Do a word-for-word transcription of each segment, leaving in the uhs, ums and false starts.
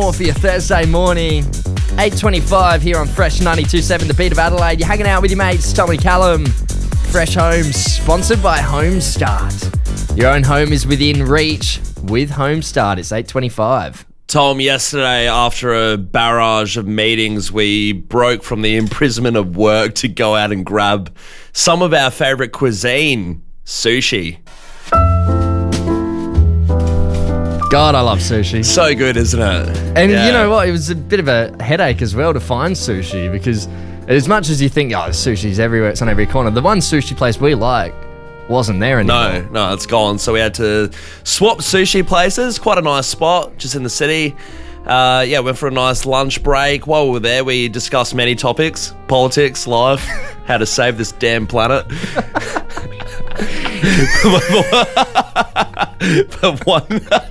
more for your Thursday morning. eight twenty-five here on Fresh ninety-two point seven, the beat of Adelaide. You're hanging out with your mates, Tommy Callum. Fresh Homes, sponsored by Homestart. Your own home is within reach with Homestart. It's eight twenty-five. Tom, yesterday after a barrage of meetings, we broke from the imprisonment of work to go out and grab some of our favourite cuisine, sushi. God, I love sushi. So good, isn't it? And Yeah. you know what? It was a bit of a headache as well to find sushi, because as much as you think, oh, sushi's everywhere, it's on every corner, the one sushi place we like wasn't there anymore. No, no, it's gone. So we had to swap sushi places. Quite a nice spot, just in the city. Uh, yeah, went for a nice lunch break. While we were there, we discussed many topics: politics, life, how to save this damn planet. But one,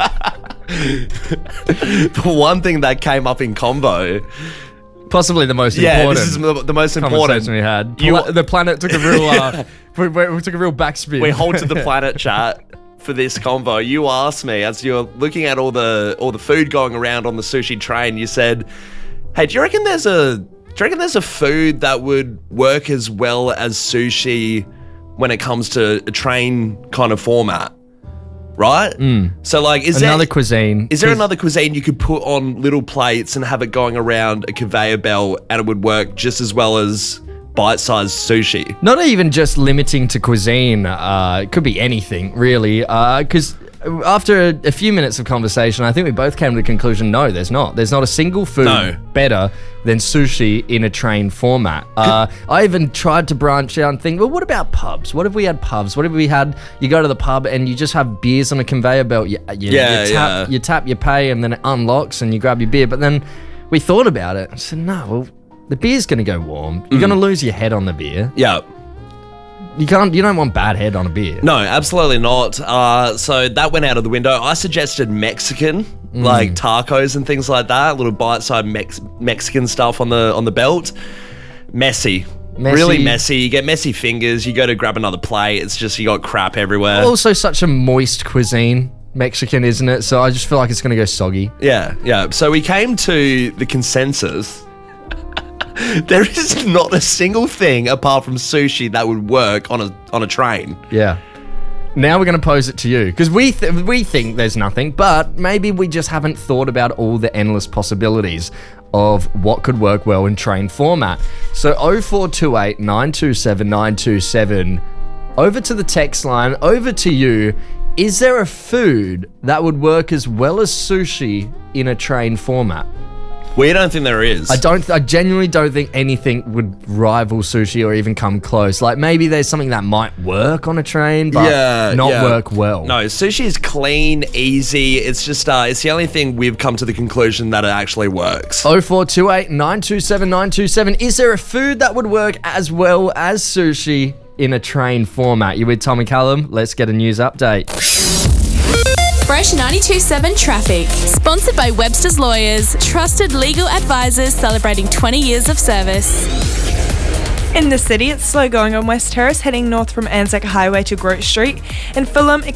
the one thing that came up in combo. Possibly the most Yeah, important. this is the, the most important. Conversation we had. You- Pla- the planet took a real, uh, we, we we took a real backspin. We halted the planet chat for this convo. You asked me as you're looking at all the all the food going around on the sushi train. You said, "Hey, do you reckon there's a do you reckon there's a food that would work as well as sushi when it comes to a train kind of format?" Right? Mm. So, like, is another there cuisine? is there Cause- another cuisine you could put on little plates and have it going around a conveyor belt, and it would work just as well as bite-sized sushi? Not even just limiting to cuisine. Uh, it could be anything, really. Because after a, a few minutes of conversation, I think we both came to the conclusion, no, there's not. There's not a single food No. better than sushi in a train format. Uh, I even tried to branch out and think, well, what about pubs? What if we had pubs? What if we had, you go to the pub and you just have beers on a conveyor belt. You, you, Yeah, you, tap, yeah. you tap, you pay, and then it unlocks and you grab your beer. But then we thought about it. I said, no, well, the beer's going to go warm. You're going to lose your head on the beer. Yeah. You can't. You don't want bad head on a beer. No, absolutely not. Uh, so that went out of the window. I suggested Mexican, like tacos and things like that. Little bite-sized Mex- Mexican stuff on the on the belt. Messy. Messy. Really messy. You get messy fingers. You go to grab another plate. It's just you got crap everywhere. Also, such a moist cuisine, Mexican, isn't it? So I just feel like it's going to go soggy. Yeah, yeah. So we came to the consensus. There is not a single thing apart from sushi that would work on a on a train. Yeah. Now we're going to pose it to you, because we th- we think there's nothing, but maybe we just haven't thought about all the endless possibilities of what could work well in train format. So oh four two eight, nine two seven, nine two seven, over to the text line, over to you. Is there a food that would work as well as sushi in a train format? We don't think there is. I don't. I genuinely don't think anything would rival sushi or even come close. Like, maybe there's something that might work on a train, but Yeah, not yeah. work well. No, sushi is clean, easy. It's just, uh, it's the only thing we've come to the conclusion that it actually works. oh four two eight, nine two seven, nine two seven. Is there a food that would work as well as sushi in a train format? You with Tommy Callum? Let's get a news update. Fresh ninety-two point seven Traffic. Sponsored by Webster's Lawyers. Trusted legal advisors celebrating twenty years of service. In the city, it's slow going on West Terrace, heading north from Anzac Highway to Grote Street. In Fulham,